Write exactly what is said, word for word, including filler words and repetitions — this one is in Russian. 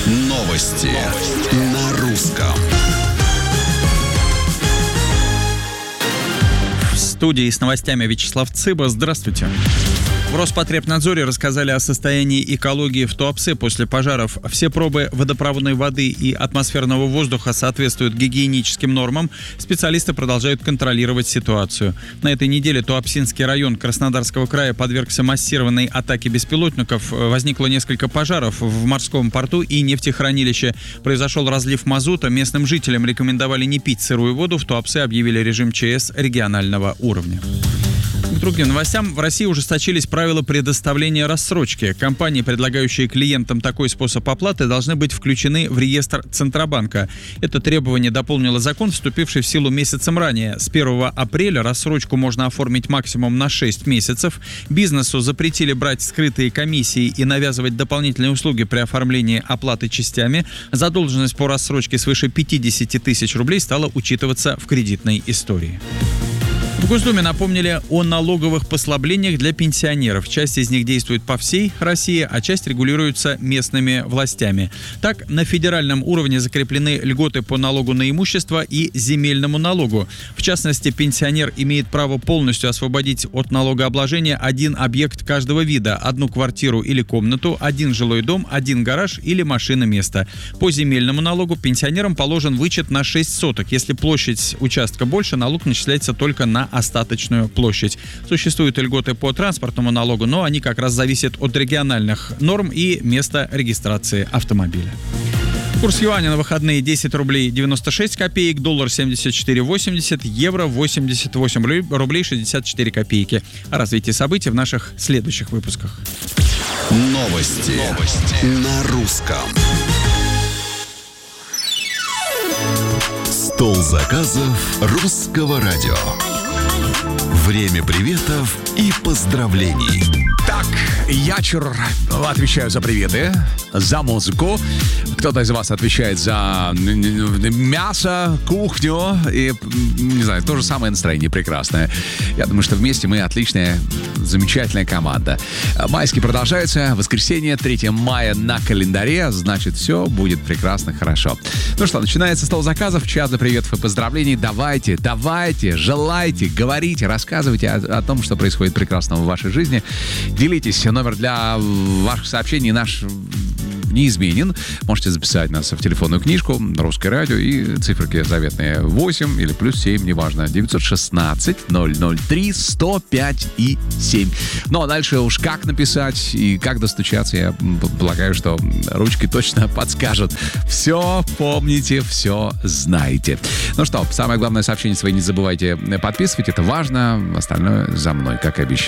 Новости на русском. В студии с новостями Вячеслав Цыба. Здравствуйте. В Роспотребнадзоре рассказали о состоянии экологии в Туапсе после пожаров. Все пробы водопроводной воды и атмосферного воздуха соответствуют гигиеническим нормам. Специалисты продолжают контролировать ситуацию. На этой неделе Туапсинский район Краснодарского края подвергся массированной атаке беспилотников. Возникло несколько пожаров в морском порту и нефтехранилище. Произошел разлив мазута. Местным жителям рекомендовали не пить сырую воду. В Туапсе объявили режим ЧС регионального уровня. К другим новостям. В России ужесточились правила предоставления рассрочки. Компании, предлагающие клиентам такой способ оплаты, должны быть включены в реестр Центробанка. Это требование дополнило закон, вступивший в силу месяцем ранее. С первого апреля рассрочку можно оформить максимум на шесть месяцев. Бизнесу запретили брать скрытые комиссии и навязывать дополнительные услуги при оформлении оплаты частями. Задолженность по рассрочке свыше пятьдесят тысяч рублей стала учитываться в кредитной истории. В Госдуме напомнили о налоговых послаблениях для пенсионеров. Часть из них действует по всей России, а часть регулируется местными властями. Так, на федеральном уровне закреплены льготы по налогу на имущество и земельному налогу. В частности, пенсионер имеет право полностью освободить от налогообложения один объект каждого вида: одну квартиру или комнату, один жилой дом, один гараж или машина-место. По земельному налогу пенсионерам положен вычет на шесть соток. Если площадь участка больше, налог начисляется только на остаточную площадь. Существуют и льготы по транспортному налогу, но они как раз зависят от региональных норм и места регистрации автомобиля. Курс юаня на выходные: десять рублей девяносто шесть копеек, доллар семьдесят четыре восемьдесят, евро восемьдесят восемь рублей шестьдесят четыре копейки. О развитии событий в наших следующих выпусках. Новости, Новости. на русском. Стол заказов русского радио. Время приветов и поздравлений. Так, Ячур, отвечаю за приветы, за музыку. Кто-то из вас отвечает за мясо, кухню и, не знаю, то же самое настроение прекрасное. Я думаю, что вместе мы отличная, замечательная команда. Майский продолжается. Воскресенье, третьего мая на календаре. Значит, все будет прекрасно, хорошо. Ну что, начинается стол заказов, час для приветов и поздравлений. Давайте, давайте, желайте, говорите, рассказывайте о, о том, что происходит прекрасного в вашей жизни. Делитесь. Номер для ваших сообщений наш неизменен. Можете записать нас в телефонную книжку «Русское радио» и циферки заветные восемь или плюс семь, неважно, девятьсот шестнадцать ноль ноль три сто пять и семь. Ну, а дальше уж как написать и как достучаться, я полагаю, что ручки точно подскажут. Все помните, все знаете. Ну что, самое главное, сообщение свои не забывайте подписывать, это важно. Остальное за мной, как и обещал.